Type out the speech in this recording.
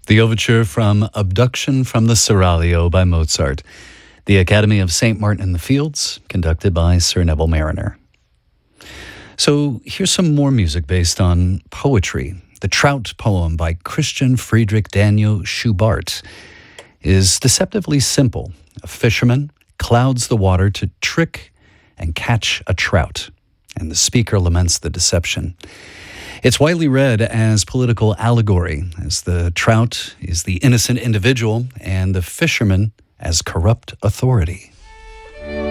The overture from Abduction from the Seraglio by Mozart. The Academy of St. Martin in the Fields, conducted by Sir Neville Mariner. So here's some more music based on poetry. The Trout poem by Christian Friedrich Daniel Schubart is deceptively simple. A fisherman clouds the water to trick and catch a trout, and the speaker laments the deception. It's widely read as political allegory, as the trout is the innocent individual and the fisherman as corrupt authority.